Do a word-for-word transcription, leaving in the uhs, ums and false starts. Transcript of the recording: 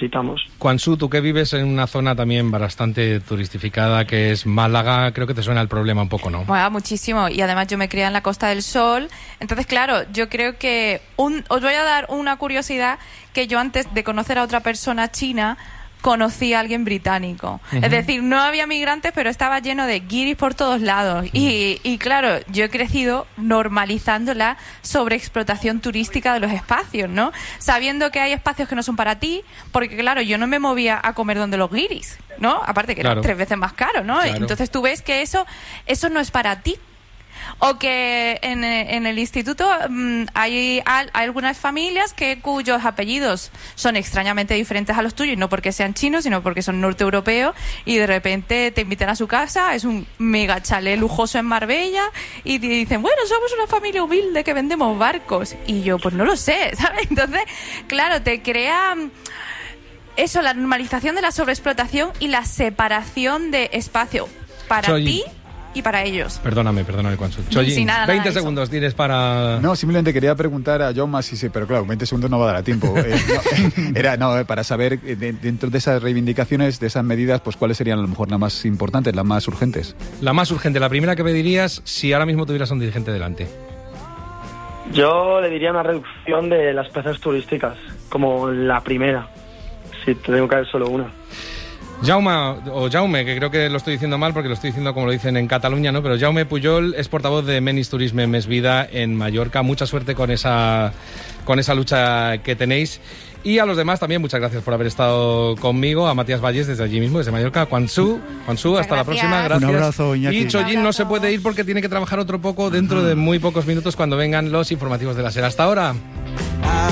necesitamos. Quanzhou, tú que vives en una zona también bastante turistificada, que es Málaga, creo que te suena el problema un poco, ¿no? Bueno, muchísimo. Y además yo me crié en la Costa del Sol. Entonces, claro, yo creo que... Un, os voy a dar una curiosidad, que yo antes de conocer a otra persona china, conocí a alguien británico. Uh-huh. Es decir, no había migrantes, pero estaba lleno de guiris por todos lados. Uh-huh. Y, y claro, yo he crecido normalizando la sobreexplotación turística de los espacios, ¿no? Sabiendo que hay espacios que no son para ti, porque claro, yo no me movía a comer donde los guiris, ¿no? Aparte que claro. era tres veces más caro, ¿no? Claro. Entonces tú ves que eso, eso no es para ti. O que en, en el instituto mmm, hay, hay algunas familias que cuyos apellidos son extrañamente diferentes a los tuyos, no porque sean chinos, sino porque son norteeuropeos, y de repente te invitan a su casa, es un mega chalet lujoso en Marbella, y te dicen, bueno, somos una familia humilde que vendemos barcos. Y yo, pues no lo sé, ¿sabes? Entonces, claro, te crea... eso, la normalización de la sobreexplotación y la separación de espacio para Soy... ti y para ellos. Perdóname, perdóname, Quanzhou. Chollín, sí, nada, veinte nada, segundos tienes para... No, simplemente quería preguntar a Jaume si sí, pero claro, veinte segundos no va a dar a tiempo. Eh, no, era, no, para saber, de, dentro de esas reivindicaciones, de esas medidas, pues cuáles serían a lo mejor las más importantes, las más urgentes. La más urgente, la primera que me dirías si ahora mismo tuvieras a un dirigente delante. Yo le diría una reducción de las plazas turísticas, como la primera, si tengo que haber solo una. Jaume, o Jaume, que creo que lo estoy diciendo mal porque lo estoy diciendo como lo dicen en Cataluña, ¿no? Pero Jaume Pujol es portavoz de Menis Turisme Més Vida en Mallorca. Mucha suerte con esa, con esa lucha que tenéis. Y a los demás también, muchas gracias por haber estado conmigo. A Matías Valles desde allí mismo, desde Mallorca. Quanzhou, Quanzhou, hasta gracias. La próxima. Gracias. Un abrazo, Iñaki. Y Chollín no se puede ir porque tiene que trabajar otro poco dentro de muy pocos minutos cuando vengan los informativos de la SER. Hasta ahora.